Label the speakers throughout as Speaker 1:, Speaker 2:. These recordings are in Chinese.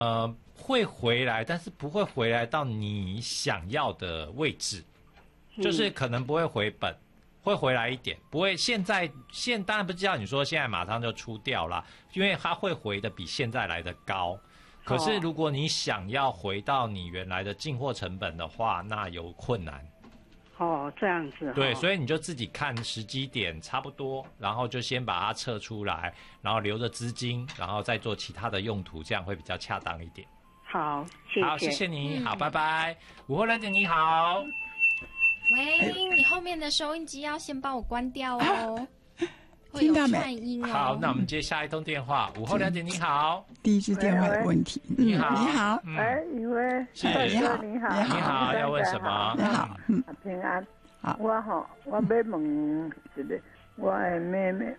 Speaker 1: 会回来，但是不会回来到你想要的位置，就是可能不会回本，会回来一点，不会当然不是叫你说现在马上就出掉啦，因为它会回的比现在来的高。可是如果你想要回到你原来的进货成本的话，那有困难。
Speaker 2: 这样子。
Speaker 1: 对，所以你就自己看时机点差不多，然后就先把它撤出来，然后留着资金，然后再做其他的用途，这样会比较恰当一点。
Speaker 2: 好，谢谢。
Speaker 1: 好，谢谢你。好，拜拜。午后2点你好。
Speaker 3: 喂，你后面的收音机要先帮我关掉哦。
Speaker 4: 听到没？
Speaker 1: 好，那我们接下一通电话。午后2点你好。
Speaker 4: 第一次电话的问题。
Speaker 1: 你好，
Speaker 4: 你好。
Speaker 5: 以为
Speaker 1: 是
Speaker 5: 你好，
Speaker 1: 你好，要问什么？
Speaker 4: 你好，
Speaker 5: 平安。
Speaker 4: 好，
Speaker 5: 我要问一个，我的妹妹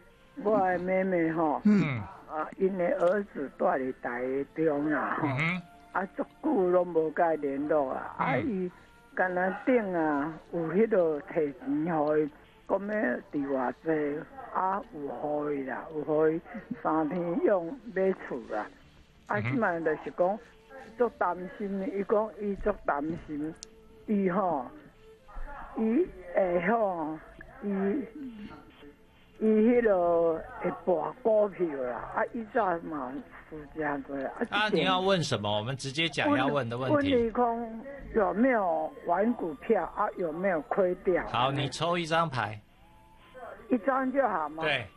Speaker 5: 因的儿子住伫台中啦，足久拢无甲伊联络啊，伊敢若顶有迄落摕钱互伊，讲要伫偌济，有互伊啦，有互伊3天用买厝啦，即摆就是讲足担心的，伊讲伊足担心，伊迄落会博股票啦，伊早嘛是这样子
Speaker 1: 你要问什么？我们直接讲要问的问题。
Speaker 5: 问你讲有没有玩股票有没有亏掉？
Speaker 1: 好，你抽一张牌。
Speaker 5: 一张就好吗？
Speaker 1: 对。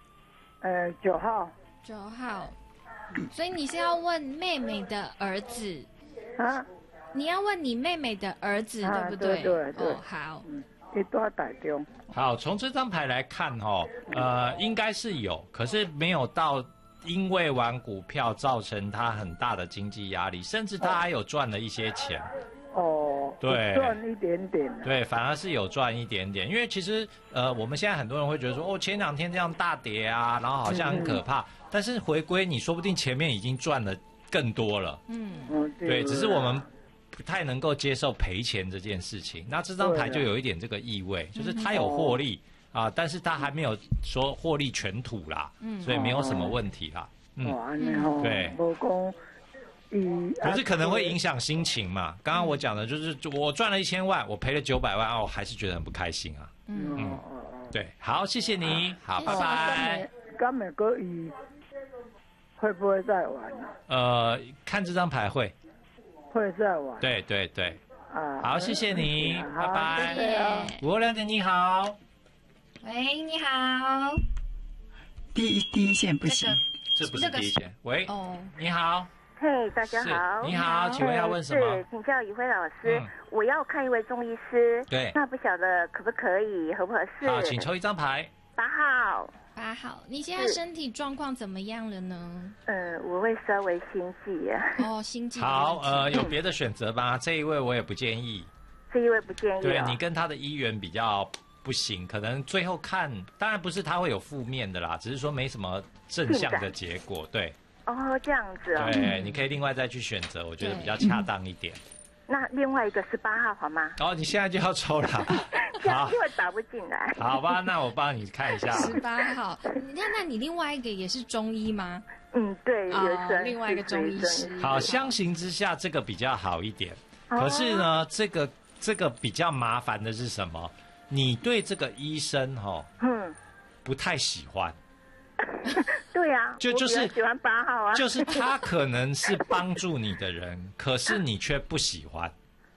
Speaker 5: 9号。
Speaker 3: 9号。所以你是要问妹妹的儿子
Speaker 5: 啊？
Speaker 3: 你要问你妹妹的儿子，对不对？
Speaker 5: 对。
Speaker 3: 好。
Speaker 5: 伊住台中。
Speaker 1: 好，从这张牌来看应该是有，可是没有到因为玩股票造成他很大的经济压力，甚至他还有赚了一些钱。对，
Speaker 5: 赚一点点。
Speaker 1: 对，反而是有赚一点点，因为其实我们现在很多人会觉得说，前2天这样大跌啊，然后好像很可怕，但是回归你说不定前面已经赚了更多了。对，只是我们不太能够接受赔钱这件事情。那这张牌就有一点这个意味，就是他有获利但是他还没有说获利全吐啦，所以没有什么问题啦。对。可是可能会影响心情嘛。刚刚我讲的就是我赚了1000万，我赔了900万我还是觉得很不开心啊。对，好，谢谢你，好，拜拜。
Speaker 5: 甘美哥伊会不会再玩
Speaker 1: 看这张牌会
Speaker 5: 再玩。
Speaker 1: 对。好，谢谢你，拜拜。午后2点你好。
Speaker 3: 喂，你好。
Speaker 4: 第一线不行，
Speaker 1: 这不是第一线。喂，你好。
Speaker 6: 嘿，大家好。
Speaker 1: 你好，请问要问什么？
Speaker 6: 是请教宇辉老师，我要看一位中医师。
Speaker 1: 对。
Speaker 6: 那不晓得可不可以，合不合适？
Speaker 1: 好，请抽一张牌。
Speaker 6: 8号。
Speaker 3: 8号，你现在身体状况怎么样了呢？
Speaker 6: 我会稍微心悸啊。
Speaker 3: 心悸。
Speaker 1: 好，有别的选择吗？这一位我也不建议。
Speaker 6: 这一位不建议。
Speaker 1: 对，你跟他的医缘比较不行，可能最后看，当然不是他会有负面的啦，只是说没什么正向的结果。对。
Speaker 6: 这样子
Speaker 1: 对，你可以另外再去选择，我觉得比较恰当一点。
Speaker 6: 那另外一个是8号好吗？
Speaker 1: 你现在就要抽了。
Speaker 6: 这样就会打不进来。
Speaker 1: 好吧，那我帮你看一下。
Speaker 3: 18号，那你另外一个也是中医吗？
Speaker 6: 对，
Speaker 3: 另外一个中医师。
Speaker 1: 好，相形之下这个比较好一点。可是呢，这个比较麻烦的是什么？你对这个医生不太喜欢。
Speaker 6: 对啊，
Speaker 1: 就是
Speaker 6: 喜欢8号啊，
Speaker 1: 就是他可能是帮助你的人，可是你却不喜欢。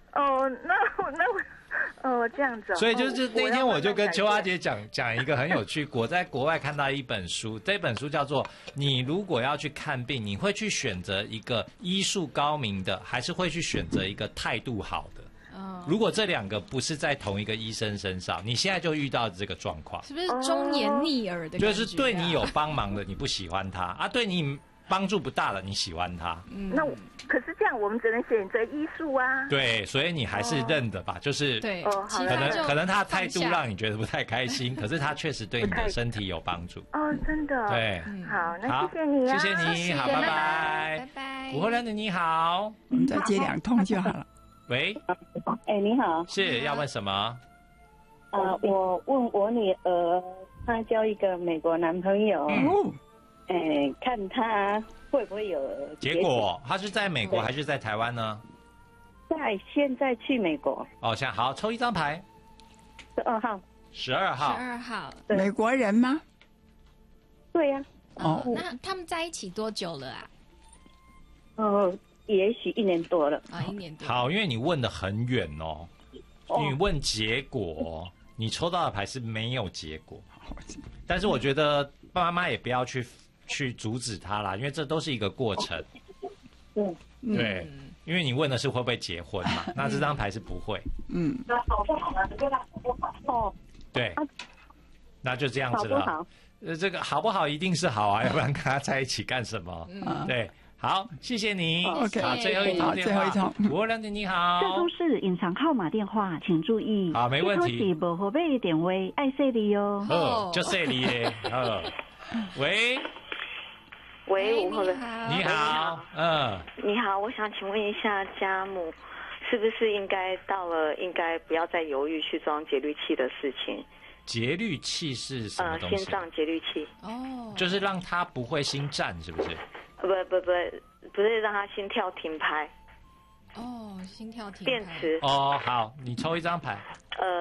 Speaker 6: 这样子。
Speaker 1: 所以就是那天我就跟邱阿姐讲一个很有趣，我在国外看到一本书，这本书叫做《你如果要去看病，你会去选择一个医术高明的，还是会去选择一个态度好的？如果这2个不是在同一个医生身上，你现在就遇到这个状况，
Speaker 3: 是不是忠言逆耳的感觉？
Speaker 1: 就是对你有帮忙的你不喜欢他对你帮助不大的你喜欢他。
Speaker 6: 那可是这样我们只能选择医术啊。
Speaker 1: 对，所以你还是认的吧，就是
Speaker 3: 对，
Speaker 1: 可能他态度让你觉得不太开心，可是他确实对你的身体有帮助。
Speaker 6: 真的。
Speaker 1: 对，
Speaker 6: 好，那谢谢你啊，
Speaker 1: 谢谢你，好，拜拜，
Speaker 3: 拜拜。
Speaker 1: 午后2点你好，
Speaker 4: 我们再接2通就好了。
Speaker 1: 喂，
Speaker 7: 你好，
Speaker 1: 是要问什么？
Speaker 7: 我问我女儿，她交一个美国男朋友，看她会不会有
Speaker 1: 结果？他是在美国还是在台湾呢？
Speaker 7: 现在去美国。
Speaker 1: 哦，现在好，抽一张牌。
Speaker 7: 12号。
Speaker 1: 12号。
Speaker 3: 12号。
Speaker 4: 美国人吗？
Speaker 7: 对呀。
Speaker 3: 哦，那他们在一起多久了啊？
Speaker 7: 也许1年多了。
Speaker 3: 1年多。
Speaker 1: 好，因为你问的很远哦，你问结果，你抽到的牌是没有结果。但是我觉得爸爸妈妈也不要去阻止他啦，因为这都是一个过程。对，因为你问的是会不会结婚嘛，那这张牌是不会。
Speaker 7: 那好不好呢？哦。
Speaker 1: 对，那就这样子了。
Speaker 7: 好不好？
Speaker 1: 这个好不好一定是好啊，要不然跟他在一起干什么？对。好，谢谢你。
Speaker 4: OK，
Speaker 1: 好，最后一通电话。526你好。
Speaker 8: 这都是隐藏号码电话，请注意。
Speaker 1: 好，没问题。
Speaker 8: 这都是不合备电话，爱说你哦。
Speaker 1: 就说你耶。喂，
Speaker 6: 喂，
Speaker 1: 你好，
Speaker 6: 你好，我想请问一下家母，是不是应该不要再犹豫去装节律器的事情？
Speaker 1: 节律器是什么东西？
Speaker 6: 心脏节律器。
Speaker 3: 哦，
Speaker 1: 就是让他不会心颤，是不是？
Speaker 6: 不是让他心跳停拍。
Speaker 3: 哦，心跳停拍。
Speaker 6: 电池。
Speaker 1: 哦，好，你抽一张牌。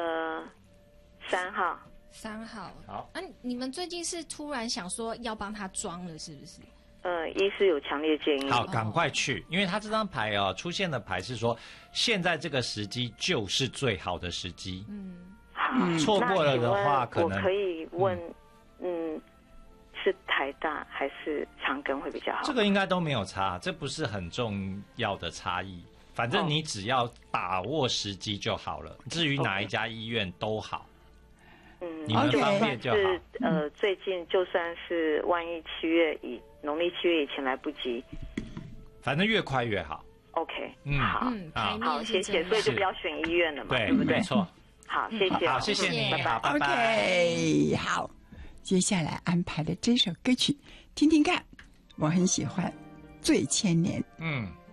Speaker 6: 3号。
Speaker 3: 3号。
Speaker 1: 好。
Speaker 3: 你们最近是突然想说要帮他装了，是不是？
Speaker 6: 医师有强烈建议。
Speaker 1: 好，赶快去，因为他这张牌出现的牌是说，现在这个时机就是最好的时机。
Speaker 6: 好，
Speaker 1: 错过了的话，可能
Speaker 6: 我可以问，是台大还是长庚会比较好？
Speaker 1: 这个应该都没有差，这不是很重要的差异。反正你只要把握时机就好了。至于哪一家医院都好，你们方便就好。
Speaker 6: 最近就算是万一农历7月以前来不及，
Speaker 1: 反正越快越好。
Speaker 6: OK，
Speaker 3: 好，
Speaker 6: 谢谢。所以就不要选医院了嘛，对不对？
Speaker 1: 没错。
Speaker 6: 好，谢谢。
Speaker 1: 好，谢谢你，好，拜拜。
Speaker 4: OK， 好。接下来安排的这首歌曲，听听看，我很喜欢《醉千年》。